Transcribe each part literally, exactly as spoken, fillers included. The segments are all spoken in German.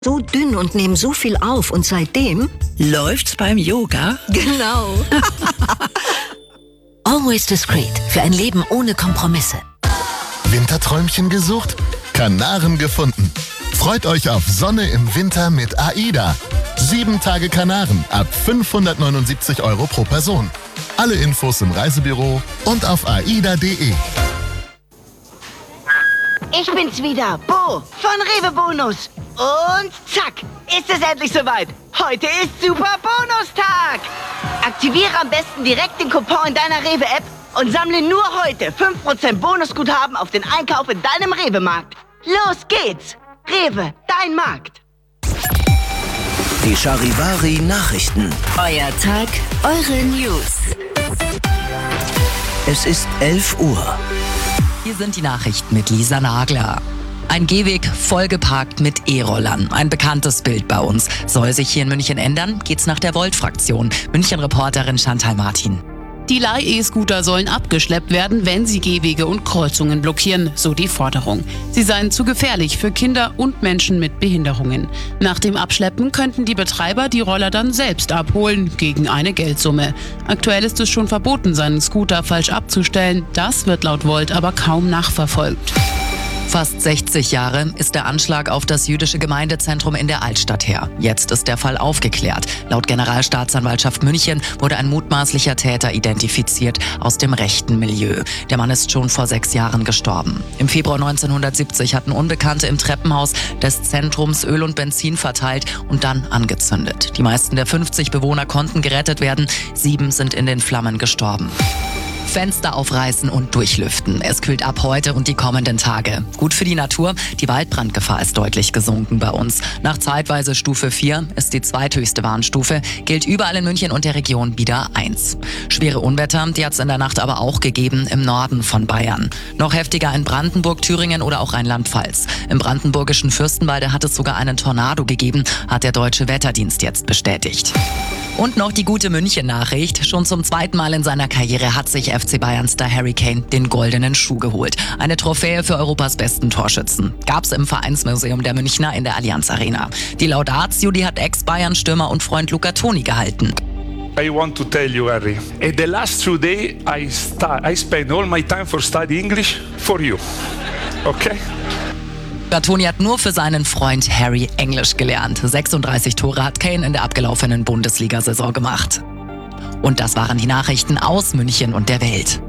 so dünn und nehmen so viel auf und seitdem läuft's beim Yoga? Genau. Always Discreet für ein Leben ohne Kompromisse. Winterträumchen gesucht? Kanaren gefunden. Freut euch auf Sonne im Winter mit AIDA. Sieben Tage Kanaren ab fünfhundertneunundsiebzig Euro pro Person. Alle Infos im Reisebüro und auf aida punkt de. Ich bin's wieder, Bo von Rewe Bonus. Und zack, ist es endlich soweit. Heute ist Super Bonustag. Aktiviere am besten direkt den Coupon in deiner Rewe-App und sammle nur heute fünf Prozent Bonusguthaben auf den Einkauf in deinem Rewe-Markt. Los geht's. Rewe, dein Markt. Die Charivari-Nachrichten. Euer Tag, eure News. Es ist elf Uhr. Hier sind die Nachrichten mit Lisa Nagler. Ein Gehweg vollgeparkt mit E-Rollern. Ein bekanntes Bild bei uns. Soll sich hier in München ändern? Geht's nach der Volt-Fraktion. München-Reporterin Chantal Martin. Die Leih-E-Scooter sollen abgeschleppt werden, wenn sie Gehwege und Kreuzungen blockieren, so die Forderung. Sie seien zu gefährlich für Kinder und Menschen mit Behinderungen. Nach dem Abschleppen könnten die Betreiber die Roller dann selbst abholen, gegen eine Geldsumme. Aktuell ist es schon verboten, seinen Scooter falsch abzustellen. Das wird laut Volt aber kaum nachverfolgt. Fast sechzig Jahre ist der Anschlag auf das jüdische Gemeindezentrum in der Altstadt her. Jetzt ist der Fall aufgeklärt. Laut Generalstaatsanwaltschaft München wurde ein mutmaßlicher Täter identifiziert aus dem rechten Milieu. Der Mann ist schon vor sechs Jahren gestorben. Im Februar neunzehnhundertsiebzig hatten Unbekannte im Treppenhaus des Zentrums Öl und Benzin verteilt und dann angezündet. Die meisten der fünfzig Bewohner konnten gerettet werden. Sieben sind in den Flammen gestorben. Fenster aufreißen und durchlüften. Es kühlt ab heute und die kommenden Tage. Gut für die Natur, die Waldbrandgefahr ist deutlich gesunken bei uns. Nach zeitweise Stufe vier ist die zweithöchste Warnstufe, gilt überall in München und der Region wieder eins. Schwere Unwetter, die hat es in der Nacht aber auch gegeben im Norden von Bayern. Noch heftiger in Brandenburg, Thüringen oder auch Rheinland-Pfalz. Im brandenburgischen Fürstenwalde hat es sogar einen Tornado gegeben, hat der Deutsche Wetterdienst jetzt bestätigt. Und noch die gute München-Nachricht. Schon zum zweiten Mal in seiner Karriere hat sich F C Bayern-Star Harry Kane den goldenen Schuh geholt. Eine Trophäe für Europas besten Torschützen. Gab's im Vereinsmuseum der Münchner in der Allianz Arena. Die Laudatio, die hat Ex-Bayern-Stürmer und Freund Luca Toni gehalten. I want to tell you, Harry, in the last two days I, start, I spend all my time for study English for you. Okay? Toni hat nur für seinen Freund Harry Englisch gelernt. sechsunddreißig Tore hat Kane in der abgelaufenen Bundesliga-Saison gemacht. Und das waren die Nachrichten aus München und der Welt.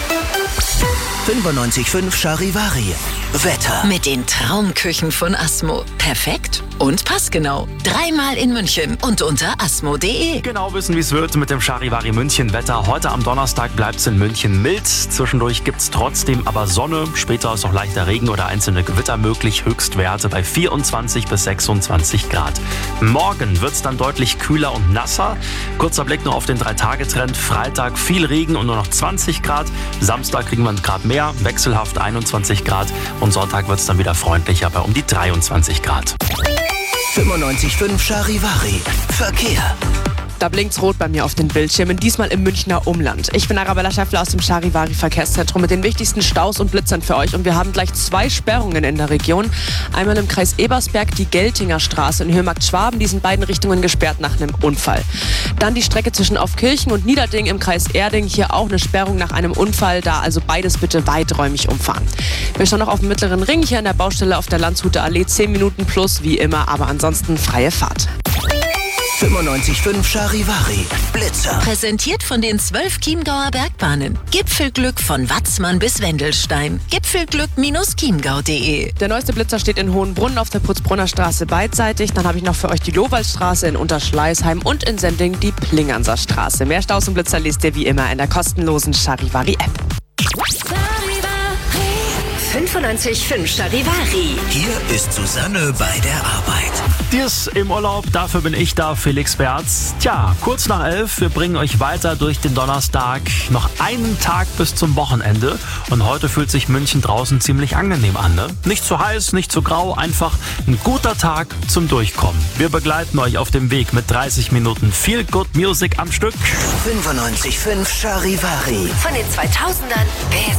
fünfundneunzig Komma fünf Charivari. Wetter. Mit den Traumküchen von Asmo. Perfekt und passgenau. Dreimal in München und unter asmo punkt de. Genau wissen, wie es wird mit dem Charivari München Wetter. Heute am Donnerstag bleibt es in München mild. Zwischendurch gibt es trotzdem aber Sonne. Später ist auch leichter Regen oder einzelne Gewitter möglich. Höchstwerte bei vierundzwanzig bis sechsundzwanzig Grad. Morgen wird es dann deutlich kühler und nasser. Kurzer Blick noch auf den drei-Tage-Trend. Freitag viel Regen und nur noch zwanzig Grad. Samstag kriegen wir einen Grad mehr, wechselhaft einundzwanzig Grad. Und Sonntag wird es dann wieder freundlicher bei um die dreiundzwanzig Grad. fünfundneunzig Komma fünf Charivari. Verkehr. Da blinkt's rot bei mir auf den Bildschirmen, diesmal im Münchner Umland. Ich bin Arabella Schäffler aus dem Charivari Verkehrszentrum mit den wichtigsten Staus und Blitzern für euch. Und wir haben gleich zwei Sperrungen in der Region. Einmal im Kreis Ebersberg die Geltinger Straße in Höhemarkt Schwaben, die sind beiden Richtungen gesperrt nach einem Unfall. Dann die Strecke zwischen Aufkirchen und Niederding im Kreis Erding, hier auch eine Sperrung nach einem Unfall, da also beides bitte weiträumig umfahren. Wir schauen noch auf dem Mittleren Ring, hier an der Baustelle auf der Landshuter Allee, zehn Minuten plus wie immer, aber ansonsten freie Fahrt. fünfundneunzig Komma fünf Charivari. Blitzer. Präsentiert von den zwölf Chiemgauer Bergbahnen. Gipfelglück von Watzmann bis Wendelstein. Gipfelglück Bindestrich chiemgau punkt de. Der neueste Blitzer steht in Hohenbrunn auf der Putzbrunner Straße beidseitig. Dann habe ich noch für euch die Lowaldstraße in Unterschleißheim und in Sendling die Plinganser Straße. Mehr Staus und Blitzer lest ihr wie immer in der kostenlosen Charivari-App. fünfundneunzig Komma fünf Charivari. Hier ist Susanne bei der Arbeit. Die ist im Urlaub, dafür bin ich da, Felix Berz. Tja, kurz nach elf, wir bringen euch weiter durch den Donnerstag. Noch einen Tag bis zum Wochenende. Und heute fühlt sich München draußen ziemlich angenehm an, ne? Nicht zu heiß, nicht zu grau, einfach ein guter Tag zum Durchkommen. Wir begleiten euch auf dem Weg mit dreißig Minuten Feel Good Music am Stück. fünfundneunzig Komma fünf Charivari. Von den zweitausendern bis